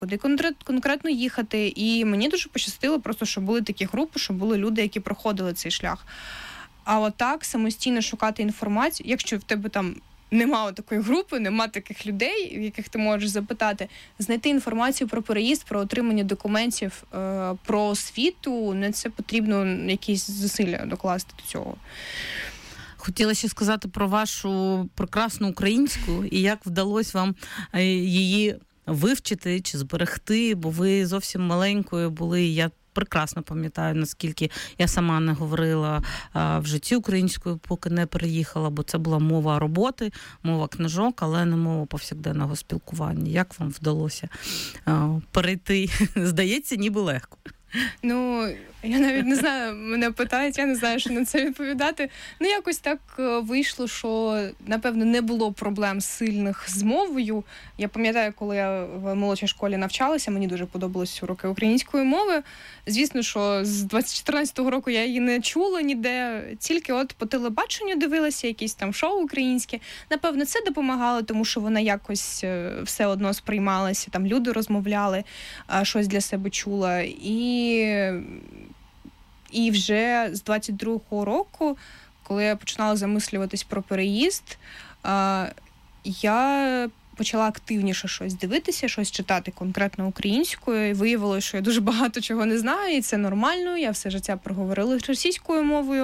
куди конкретно їхати. І мені дуже пощастило просто, що були такі групи, що були люди, які проходили цей шлях. А отак самостійно шукати інформацію, якщо в тебе там немає такої групи, нема таких людей, в яких ти можеш запитати, знайти інформацію про переїзд, про отримання документів, про освіту, не це потрібно якісь зусилля докласти до цього. Хотіла ще сказати про вашу прекрасну українську і як вдалося вам її вивчити чи зберегти, бо ви зовсім маленькою були, я прекрасно пам'ятаю, наскільки я сама не говорила в житті українською, поки не переїхала, бо це була мова роботи, мова книжок, але не мова повсякденного спілкування. Як вам вдалося перейти? Здається, ніби легко. Ну, я навіть не знаю, мене питають, я не знаю, що на це відповідати. Ну, якось так вийшло, що, напевно, не було проблем сильних з мовою. Я пам'ятаю, коли я в молодшій школі навчалася, мені дуже подобалися уроки української мови. Звісно, що з 2014 року я її не чула ніде, тільки от по телебаченню дивилася, якісь там шоу українське. Напевно, це допомагало, тому що вона якось все одно сприймалася, там люди розмовляли, щось для себе чула. І вже з 22-го року, коли я починала замислюватись про переїзд, я почала активніше щось дивитися, щось читати конкретно українською. І виявилося, що я дуже багато чого не знаю, і це нормально. Я все життя проговорила російською мовою.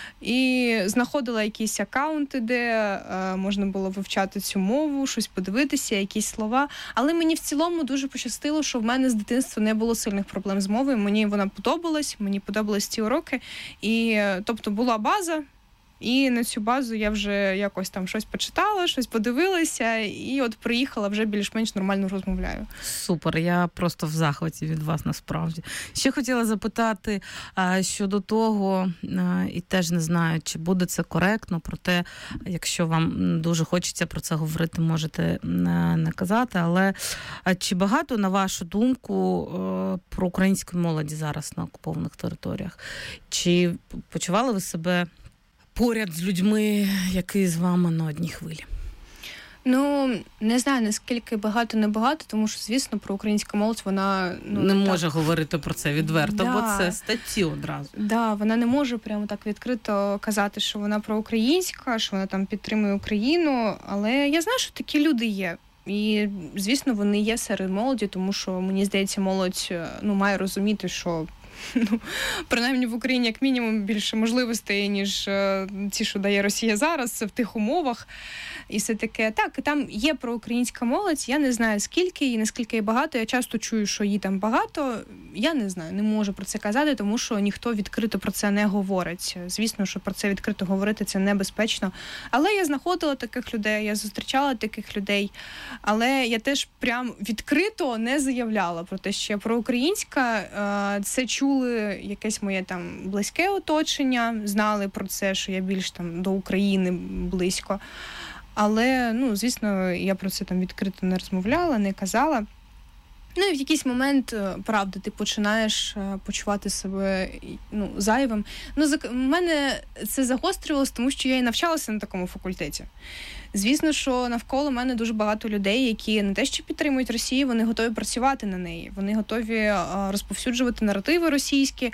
І знаходила якісь акаунти, де можна було вивчати цю мову, щось подивитися, якісь слова. Але мені в цілому дуже пощастило, що в мене з дитинства не було сильних проблем з мовою. Мені вона подобалась, мені подобались ці уроки. І, тобто, була база, і на цю базу я вже якось там щось почитала, щось подивилася, і от приїхала, вже більш-менш нормально розмовляю. Супер, я просто в захваті від вас насправді. Ще хотіла запитати щодо того, і теж не знаю, чи буде це коректно, проте, якщо вам дуже хочеться про це говорити, можете не казати, але чи багато, на вашу думку, про українську молоді зараз на окупованих територіях? Чи почували ви себе поряд з людьми, які з вами на одній хвилі? Ну, не знаю, наскільки багато-небагато, тому що, звісно, про українську молодь вона... не може говорити про це відверто, да. Бо це статті одразу. Да, вона не може прямо так відкрито казати, що вона проукраїнська, що вона там підтримує Україну, але я знаю, що такі люди є. І, звісно, вони є серед молоді, тому що, мені здається, молодь має розуміти, що принаймні в Україні як мінімум більше можливостей, ніж ті, що дає Росія зараз, це в тих умовах. І все таке. Так, там є проукраїнська молодь, я не знаю скільки і наскільки є багато. Я часто чую, що її там багато. Я не знаю, не можу про це казати, тому що ніхто відкрито про це не говорить. Звісно, що про це відкрито говорити це небезпечно. Але я знаходила таких людей, я зустрічала таких людей. Але я теж прям відкрито не заявляла про те, що я проукраїнська. Це чули якесь моє там близьке оточення, знали про це, що я більш там до України близько. Але, звісно, я про це там відкрито не розмовляла, не казала. І в якийсь момент, правда, ти починаєш почувати себе зайвим. У мене це загострювалося, тому що я і навчалася на такому факультеті. Звісно, що навколо мене дуже багато людей, які не те, що підтримують Росію, вони готові працювати на неї. Вони готові розповсюджувати наративи російські.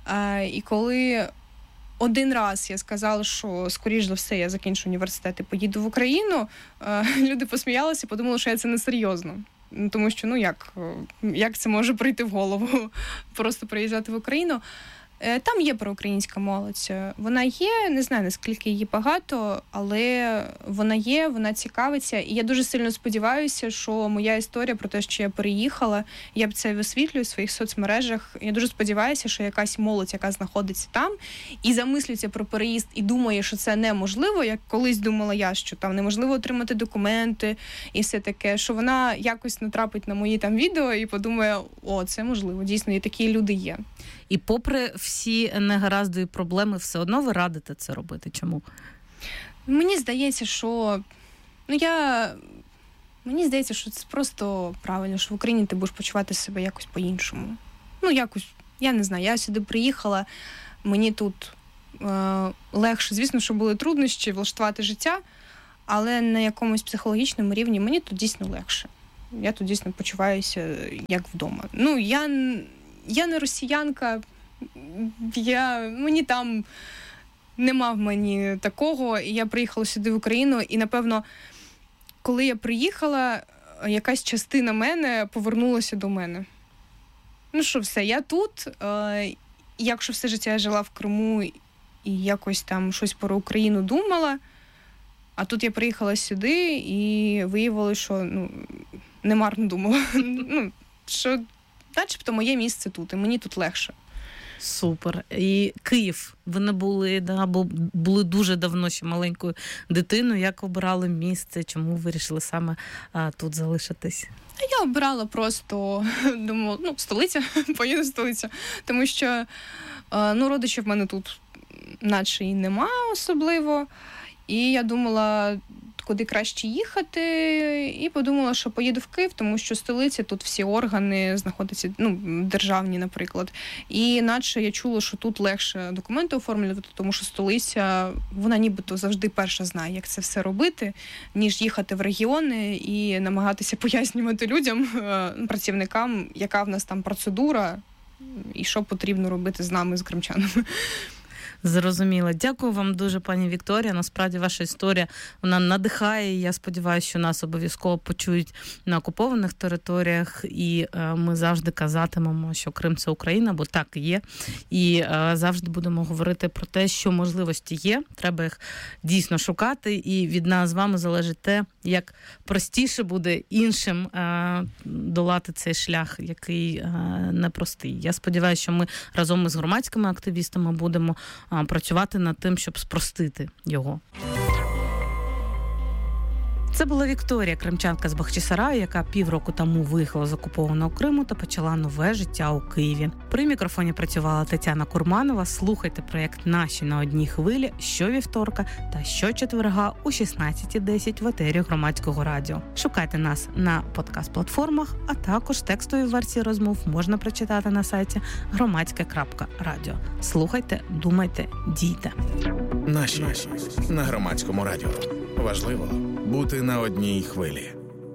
І коли один раз я сказала, що, скоріш за все, я закінчу університет і поїду в Україну, люди посміялися і подумали, що я це несерйозно. Тому що, як це може прийти в голову, просто приїжджати в Україну. Там є проукраїнська молодь. Вона є, не знаю, наскільки її багато, але вона є, вона цікавиться. І я дуже сильно сподіваюся, що моя історія про те, що я переїхала, я б це висвітлюю в своїх соцмережах. Я дуже сподіваюся, що якась молодь, яка знаходиться там, і замислюється про переїзд, і думає, що це неможливо, як колись думала я, що там неможливо отримати документи і все таке, що вона якось натрапить на мої там відео і подумає, це можливо, дійсно, і такі люди є. І попри всі негаразди і проблеми, все одно ви радите це робити? Чому? Мені здається, що мені здається, що це просто правильно, що в Україні ти будеш почувати себе якось по-іншому. Я не знаю, я сюди приїхала, мені тут легше. Звісно, що були труднощі влаштувати життя, але на якомусь психологічному рівні мені тут дійсно легше. я тут дійсно почуваюся як вдома. Ну, я не росіянка, мені там нема в мені такого, і я приїхала сюди в Україну, і, напевно, коли я приїхала, якась частина мене повернулася до мене. Ну що, все, я тут, якщо все життя я жила в Криму і якось там щось про Україну думала, а тут я приїхала сюди і виявилося, що немарно думала. Що начебто моє місце тут, і мені тут легше. Супер. І Київ. Ви не були, бо були дуже давно ще маленькою дитиною. Як обирали місце? Чому вирішили саме тут залишитись? Я обирала просто, думала, столиця, поїду в столицю. Тому що, родичів в мене тут наче і нема особливо. І я думала, куди краще їхати, і подумала, що поїду в Київ, тому що столиця, тут всі органи знаходяться, державні, наприклад. І наче я чула, що тут легше документи оформлювати, тому що столиця, вона нібито завжди перша знає, як це все робити, ніж їхати в регіони і намагатися пояснювати людям, працівникам, яка в нас там процедура і що потрібно робити з нами, з кримчанами. Зрозуміло. Дякую вам дуже, пані Вікторія. Насправді, ваша історія, вона надихає. І я сподіваюся, що нас обов'язково почують на окупованих територіях. І ми завжди казатимемо, що Крим – це Україна, бо так і є. І завжди будемо говорити про те, що можливості є. Треба їх дійсно шукати. І від нас з вами залежить те, як простіше буде іншим долати цей шлях, який непростий. Я сподіваюся, що ми разом із громадськими активістами будемо працювати над тим, щоб спростити його. Це була Вікторія, кримчанка з Бахчисараю, яка півроку тому виїхала з окупованого Криму та почала нове життя у Києві. При мікрофоні працювала Тетяна Курманова. Слухайте проєкт «Наші на одній хвилі» щовівторка та щочетверга о 16:10 в етері Громадського радіо. Шукайте нас на подкаст-платформах, а також текстові версії розмов можна прочитати на сайті громадське.радіо. Слухайте, думайте, дійте. Наші на Громадському радіо. Важливо бути на одній хвилі.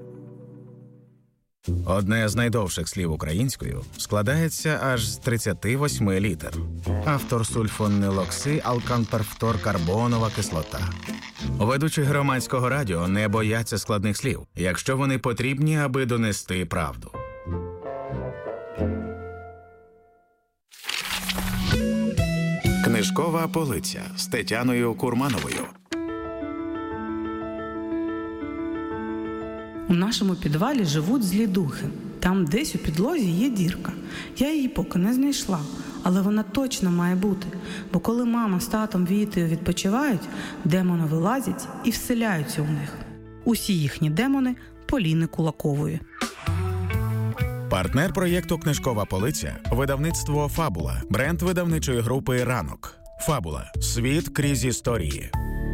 Одне з найдовших слів українською складається аж з 38 літер. Автор сульфонилокси алканперфторкарбонова кислота. Ведучі Громадського радіо не бояться складних слів, якщо вони потрібні, аби донести правду. Книжкова полиця з Тетяною Курмановою. У нашому підвалі живуть злі духи. Там десь у підлозі є дірка. Я її поки не знайшла, але вона точно має бути. Бо коли мама з татом Вітею відпочивають, демони вилазять і вселяються у них. Усі їхні демони – Поліни Кулакової. Партнер проєкту «Книжкова полиця» – видавництво «Фабула», бренд видавничої групи «Ранок». «Фабула» – світ крізь історії.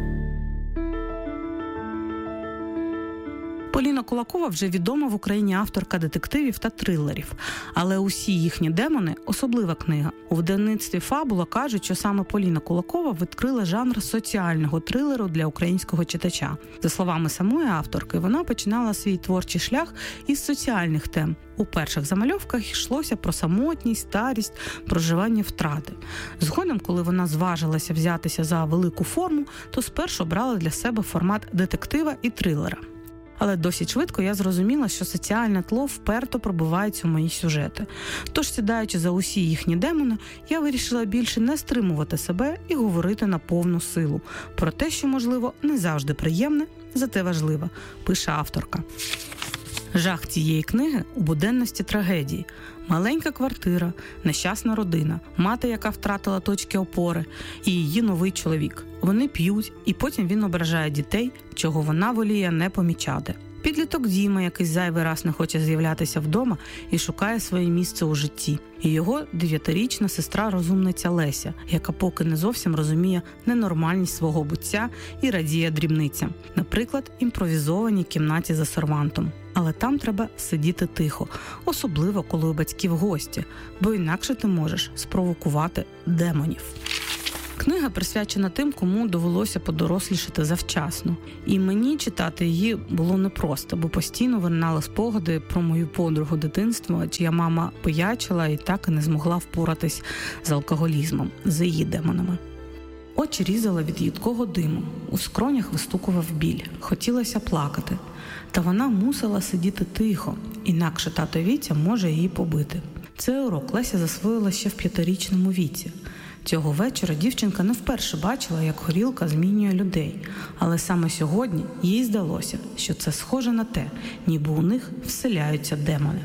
Поліна Кулакова вже відома в Україні авторка детективів та трилерів. Але усі їхні демони – особлива книга. У видавництві «Фабула» кажуть, що саме Поліна Кулакова відкрила жанр соціального трилеру для українського читача. За словами самої авторки, вона починала свій творчий шлях із соціальних тем. У перших замальовках йшлося про самотність, старість, проживання втрати. Згодом, коли вона зважилася взятися за велику форму, то спершу брала для себе формат детектива і трилера. Але досить швидко я зрозуміла, що соціальне тло вперто пробивається у мої сюжети. Тож, сідаючи за усі їхні демони, я вирішила більше не стримувати себе і говорити на повну силу. Про те, що, можливо, не завжди приємне, зате важливе, пише авторка. Жах цієї книги у буденності трагедії. Маленька квартира, нещасна родина, мати, яка втратила точки опори, і її новий чоловік. Вони п'ють, і потім він ображає дітей, чого вона воліє не помічати. Підліток Діма, який зайвий раз не хоче з'являтися вдома і шукає своє місце у житті. І його 9-річна сестра-розумниця Леся, яка поки не зовсім розуміє ненормальність свого буття і радіє дрібницям. Наприклад, імпровізованій кімнаті за сервантом. Але там треба сидіти тихо, особливо коли у батьків гості, бо інакше ти можеш спровокувати демонів. Книга присвячена тим, кому довелося подорослішати завчасно. І мені читати її було непросто, бо постійно виринали спогади про мою подругу дитинства, чия мама пиячила і так і не змогла впоратись з алкоголізмом, з її демонами. Очі різала від їдкого диму, у скронях вистукував біль, хотілося плакати. Та вона мусила сидіти тихо, інакше тато Вітя може її побити. Цей урок Леся засвоїла ще в 5-річному віці. Цього вечора дівчинка не вперше бачила, як горілка змінює людей. Але саме сьогодні їй здалося, що це схоже на те, ніби у них вселяються демони.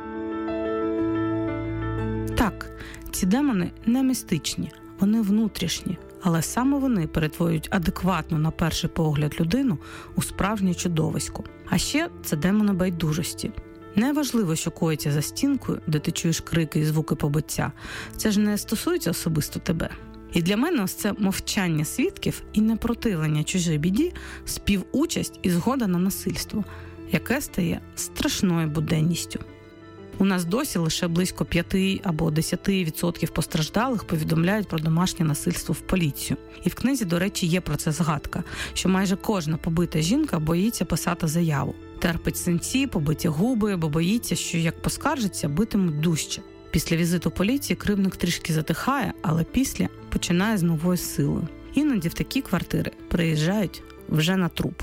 Так, ці демони не містичні, вони внутрішні. Але саме вони перетворюють адекватну на перший погляд людину у справжнє чудовисько. А ще це демони байдужості. Неважливо, що коїться за стінкою, де ти чуєш крики і звуки побиття. Це ж не стосується особисто тебе. І для мене ось це мовчання свідків і непротивлення чужій біді – співучасть і згода на насильство, яке стає страшною буденністю. У нас досі лише близько 5 або 10% постраждалих повідомляють про домашнє насильство в поліцію. І в книзі, до речі, є про це згадка, що майже кожна побита жінка боїться писати заяву. Терпить синці, побиті губи, бо боїться, що як поскаржиться, битимуть дужче. Після візиту поліції кривдник трішки затихає, але після починає з новою силою. Іноді в такі квартири приїжджають вже на труп.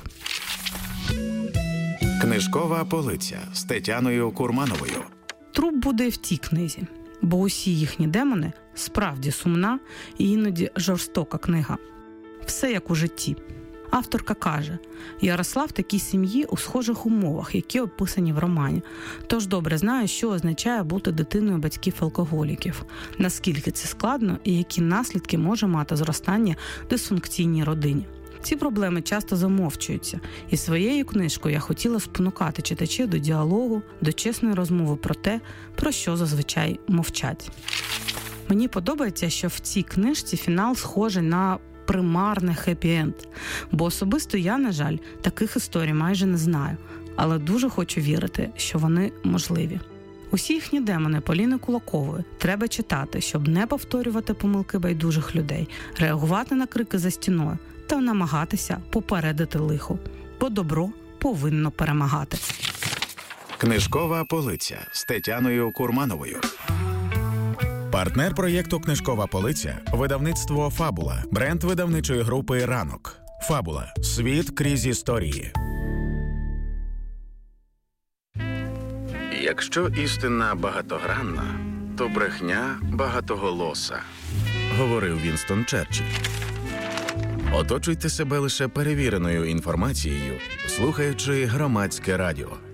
Книжкова полиця з Тетяною Курмановою. Труп буде і в тій книзі, бо усі їхні демони справді сумна і іноді жорстока книга. Все як у житті. Авторка каже, я росла в такій сім'ї у схожих умовах, які описані в романі. Тож добре знаю, що означає бути дитиною батьків-алкоголіків, наскільки це складно і які наслідки може мати зростання в дисфункційній родині. Ці проблеми часто замовчуються, і своєю книжкою я хотіла спонукати читачів до діалогу, до чесної розмови про те, про що зазвичай мовчать. Мені подобається, що в цій книжці фінал схожий на примарне хеппі-енд, бо особисто я, на жаль, таких історій майже не знаю, але дуже хочу вірити, що вони можливі. Усі їхні демони Поліни Кулакової треба читати, щоб не повторювати помилки байдужих людей, реагувати на крики за стіною та намагатися попередити лихо, бо добро повинно перемагати. Книжкова полиця з Тетяною Курмановою. Партнер проєкту «Книжкова полиця» – видавництво «Фабула», бренд видавничої групи «Ранок». «Фабула» – світ крізь історії. Якщо істина багатогранна, то брехня багатоголоса, говорив Вінстон Черчилль. Оточуйте себе лише перевіреною інформацією, слухаючи Громадське радіо.